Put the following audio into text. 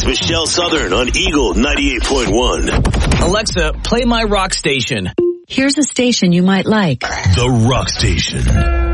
Michelle Southern on Eagle 98.1. Alexa, play my rock station. Here's a station you might like. The Rock Station.